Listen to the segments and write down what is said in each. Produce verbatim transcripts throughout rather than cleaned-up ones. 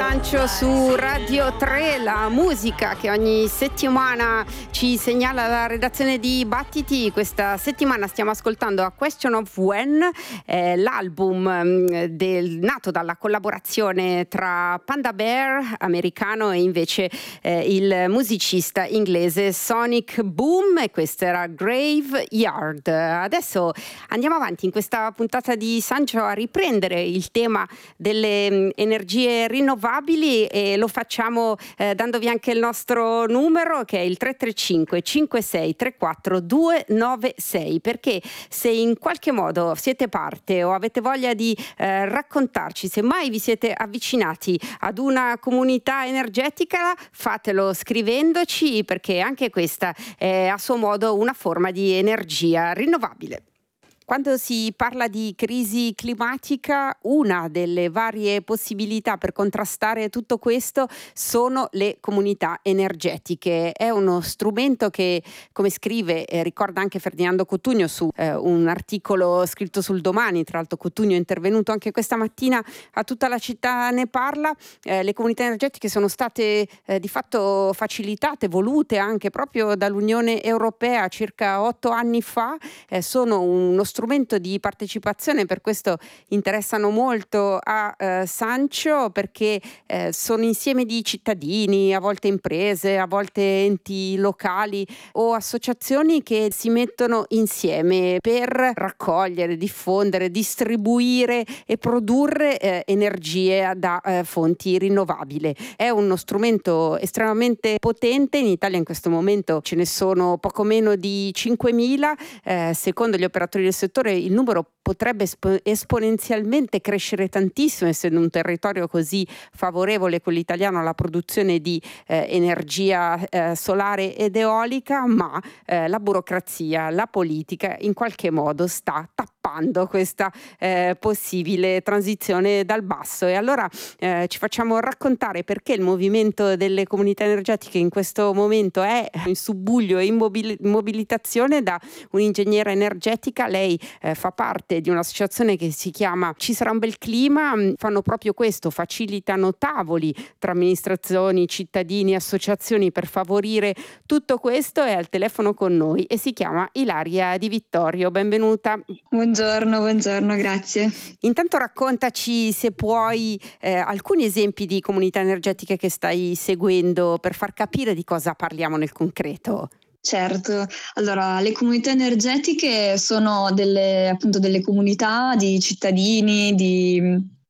Sancio su Radio tre, la musica che ogni settimana ci segnala la redazione di Battiti. Questa settimana stiamo ascoltando A Question of When, eh, l'album del, nato dalla collaborazione tra Panda Bear, americano, e invece eh, il musicista inglese Sonic Boom, e questo era Graveyard. Adesso andiamo avanti in questa puntata di Sancio a riprendere il tema delle mh, energie rinnovabili, e lo facciamo eh, dandovi anche il nostro numero, che è il tre tre cinque cinque sei tre quattro due nove sei, perché se in qualche modo siete parte o avete voglia di eh, raccontarci, se mai vi siete avvicinati ad una comunità energetica, fatelo scrivendoci, perché anche questa è a suo modo una forma di energia rinnovabile. Quando si parla di crisi climatica, una delle varie possibilità per contrastare tutto questo sono le comunità energetiche. È uno strumento che, come scrive, eh, ricorda anche Ferdinando Cotugno su eh, un articolo scritto sul Domani, tra l'altro Cotugno è intervenuto anche questa mattina a Tutta la città ne parla, eh, le comunità energetiche sono state eh, di fatto facilitate, volute anche proprio dall'Unione Europea circa otto anni fa, eh, sono uno strumento strumento di partecipazione, per questo interessano molto a eh, Sancio, perché eh, sono insieme di cittadini, a volte imprese, a volte enti locali o associazioni che si mettono insieme per raccogliere, diffondere, distribuire e produrre eh, energie da eh, fonti rinnovabili. È uno strumento estremamente potente. In Italia in questo momento ce ne sono poco meno di cinquemila, eh, secondo gli operatori del settore il numero potrebbe esp- esponenzialmente crescere tantissimo, essendo un territorio così favorevole, quello italiano, alla produzione di eh, energia eh, solare ed eolica, ma eh, la burocrazia, la politica in qualche modo sta tappando questa eh, possibile transizione dal basso. E allora eh, ci facciamo raccontare perché il movimento delle comunità energetiche in questo momento è in subbuglio e in mobil- mobilitazione da un'ingegnera energetica. Lei eh, fa parte di un'associazione che si chiama Ci sarà un bel clima, fanno proprio questo, facilitano tavoli tra amministrazioni, cittadini, associazioni per favorire tutto questo. È al telefono con noi e si chiama Ilaria Di Vittorio. Benvenuta. Buongiorno, buongiorno, grazie. Intanto raccontaci, se puoi, eh, alcuni esempi di comunità energetiche che stai seguendo per far capire di cosa parliamo nel concreto. Certo, allora le comunità energetiche sono delle, appunto, delle comunità di cittadini, di,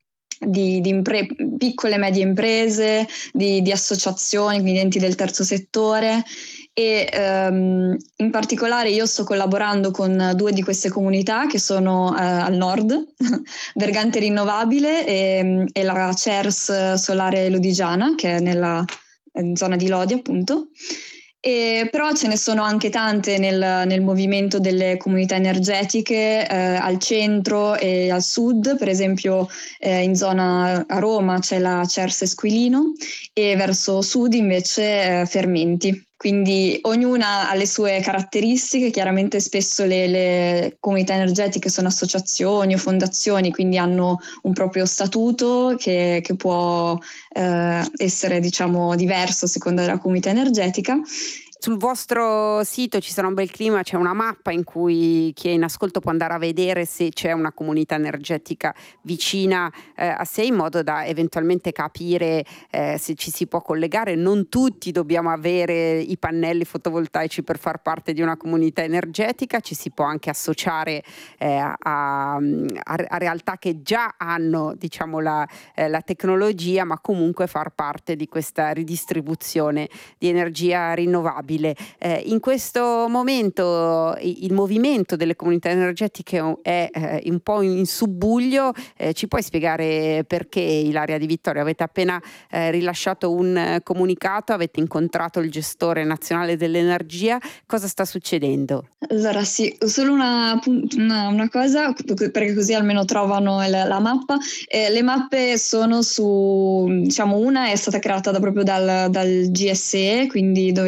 di, di impre- piccole e medie imprese, di, di associazioni, quindi enti del terzo settore, e um, in particolare io sto collaborando con due di queste comunità che sono uh, al nord, Vergante Rinnovabile e, e la C E R S Solare Lodigiana, che è nella in zona di Lodi appunto. E però ce ne sono anche tante nel, nel movimento delle comunità energetiche eh, al centro e al sud. Per esempio eh, in zona a Roma c'è la C E R S Esquilino e verso sud invece eh, Fermenti. Quindi ognuna ha le sue caratteristiche. Chiaramente spesso le, le comunità energetiche sono associazioni o fondazioni, quindi hanno un proprio statuto che, che può eh, essere, diciamo, diverso a seconda della comunità energetica. Sul vostro sito Ci sarà un bel clima, c'è una mappa in cui chi è in ascolto può andare a vedere se c'è una comunità energetica vicina eh, a sé, in modo da eventualmente capire eh, se ci si può collegare. Non tutti dobbiamo avere i pannelli fotovoltaici per far parte di una comunità energetica, ci si può anche associare eh, a, a, a realtà che già hanno, diciamo, la, eh, la tecnologia, ma comunque far parte di questa ridistribuzione di energia rinnovabile. Eh, in questo momento il movimento delle comunità energetiche è eh, un po' in subbuglio. Eh, ci puoi spiegare perché, Ilaria Di Vittorio? Avete appena eh, rilasciato un eh, comunicato, avete incontrato il gestore nazionale dell'energia, cosa sta succedendo? Allora sì, solo una, una, una cosa, perché così almeno trovano la, la mappa. Eh, le mappe sono su, diciamo, una è stata creata da, proprio dal, dal G S E, quindi dovete cercare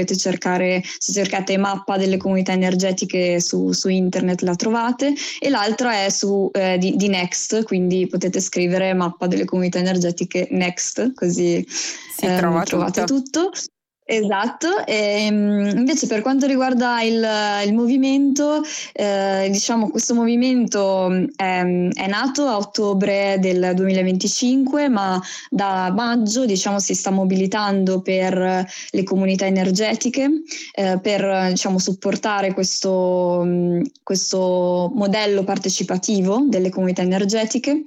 cercare, se cercate mappa delle comunità energetiche su, su internet la trovate, e l'altro è su eh, di, di Next, quindi potete scrivere mappa delle comunità energetiche Next, così si ehm, trova trovate tutto. tutto. Esatto, e invece per quanto riguarda il, il movimento, eh, diciamo questo movimento è, è nato a ottobre del duemilaventicinque, ma da maggio diciamo si sta mobilitando per le comunità energetiche, eh, per diciamo supportare questo, questo modello partecipativo delle comunità energetiche.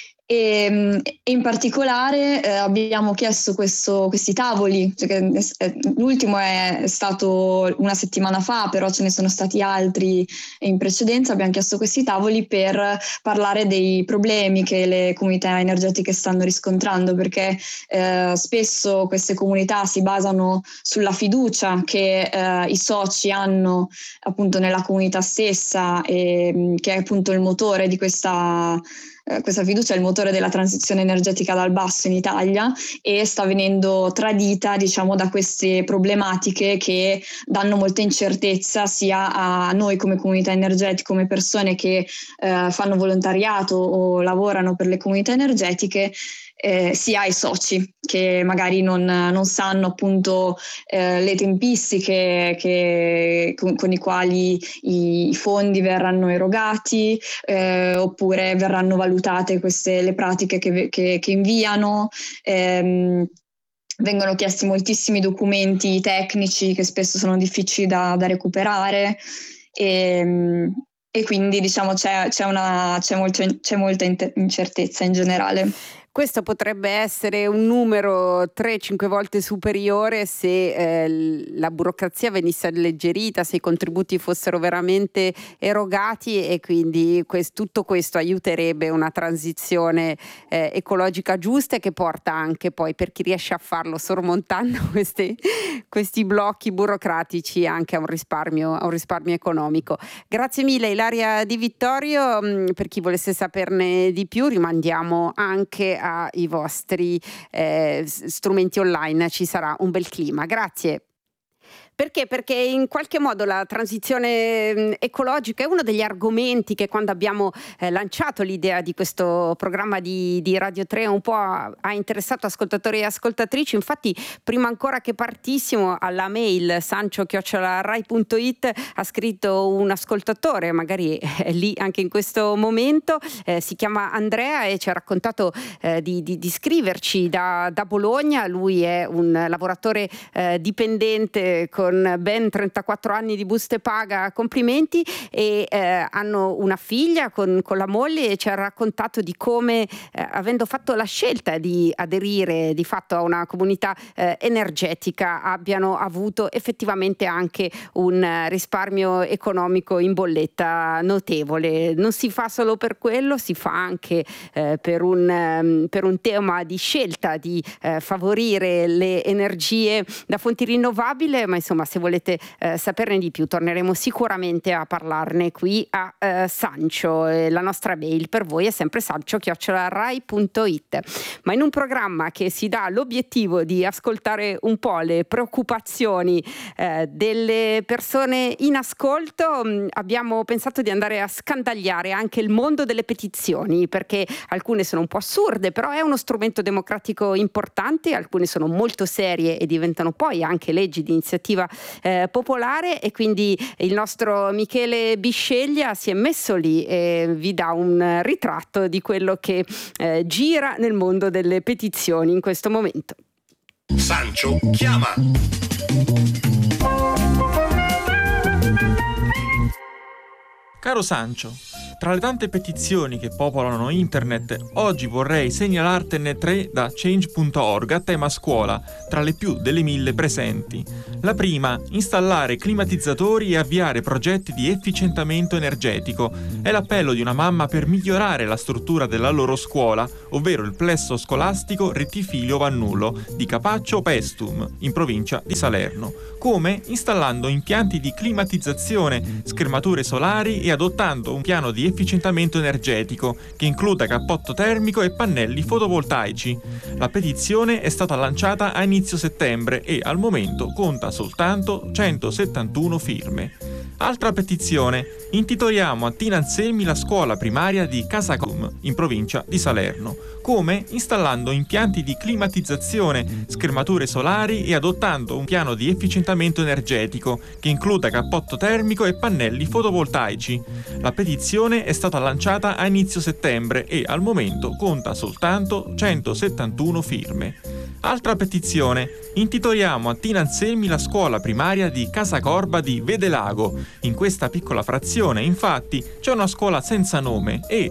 E, e in particolare eh, abbiamo chiesto questo, questi tavoli, cioè che, eh, l'ultimo è stato una settimana fa, però ce ne sono stati altri in precedenza. Abbiamo chiesto questi tavoli per parlare dei problemi che le comunità energetiche stanno riscontrando, perché eh, spesso queste comunità si basano sulla fiducia che eh, i soci hanno appunto nella comunità stessa, e che è appunto il motore di questa Questa fiducia è il motore della transizione energetica dal basso in Italia, e sta venendo tradita, diciamo, da queste problematiche che danno molta incertezza sia a noi come comunità energetiche, come persone che eh, fanno volontariato o lavorano per le comunità energetiche, Eh, sia ai soci che magari non, non sanno appunto eh, le tempistiche che, con, con i quali i fondi verranno erogati, eh, oppure verranno valutate queste le pratiche che, che, che inviano. Ehm, vengono chiesti moltissimi documenti tecnici che spesso sono difficili da, da recuperare, e, e quindi diciamo c'è, c'è, una, c'è, molto, c'è molta incertezza in generale. Questo potrebbe essere un numero tre cinque volte superiore se eh, la burocrazia venisse alleggerita, se i contributi fossero veramente erogati, e quindi quest- tutto questo aiuterebbe una transizione eh, ecologica giusta, e che porta anche poi, per chi riesce a farlo sormontando questi, questi blocchi burocratici, anche a un risparmio, a un risparmio economico. Grazie mille Ilaria Di Vittorio. Per chi volesse saperne di più, rimandiamo anche ai vostri eh, strumenti online, ci sarà un bel clima. Grazie. Perché? Perché in qualche modo la transizione ecologica è uno degli argomenti che, quando abbiamo eh, lanciato l'idea di questo programma di, di Radio tre, un po' ha, ha interessato ascoltatori e ascoltatrici. Infatti, prima ancora che partissimo, alla mail sancio chiocciola rai punto it ha scritto un ascoltatore, magari è lì anche in questo momento, eh, si chiama Andrea e ci ha raccontato eh, di, di, di scriverci da, da Bologna. Lui è un lavoratore eh, dipendente con ben trentaquattro anni di buste paga, complimenti, e eh, hanno una figlia con, con la moglie, e ci ha raccontato di come, eh, avendo fatto la scelta di aderire di fatto a una comunità eh, energetica, abbiano avuto effettivamente anche un eh, risparmio economico in bolletta notevole. Non si fa solo per quello, si fa anche eh, per, un, um, per un tema di scelta di eh, favorire le energie da fonti rinnovabili, ma insomma, se volete eh, saperne di più, torneremo sicuramente a parlarne qui a eh, Sancio. Eh, la nostra mail per voi è sempre sancio chiocciola rai punto it. Ma in un programma che si dà l'obiettivo di ascoltare un po' le preoccupazioni eh, delle persone in ascolto, mh, abbiamo pensato di andare a scandagliare anche il mondo delle petizioni, perché alcune sono un po' assurde, però è uno strumento democratico importante, alcune sono molto serie e diventano poi anche leggi di iniziativa Eh, popolare, e quindi il nostro Michele Bisceglia si è messo lì e vi dà un ritratto di quello che eh, gira nel mondo delle petizioni in questo momento. Sancio chiama. Caro Sancio, tra le tante petizioni che popolano internet, oggi vorrei segnalartene tre da change punto org a tema scuola, tra le più delle mille presenti. La prima, installare climatizzatori e avviare progetti di efficientamento energetico. È l'appello di una mamma per migliorare la struttura della loro scuola, ovvero il plesso scolastico Rettifilio Vannullo di Capaccio Pestum, in provincia di Salerno. Come? Installando impianti di climatizzazione, schermature solari e adottando un piano di efficientamento energetico che includa cappotto termico e pannelli fotovoltaici. La petizione è stata lanciata a inizio settembre e al momento conta soltanto centosettantuno firme. Altra petizione: intitoliamo a Tina Anselmi la scuola primaria di Casacom, in provincia di Salerno. Come? Installando impianti di climatizzazione, schermature solari e adottando un piano di efficientamento energetico che includa cappotto termico e pannelli fotovoltaici. La petizione è stata lanciata a inizio settembre e al momento conta soltanto centosettantuno firme. Altra petizione: intitoliamo a Tina Anselmi la scuola primaria di Casacorba di Vedelago. In questa piccola frazione, infatti, c'è una scuola senza nome e,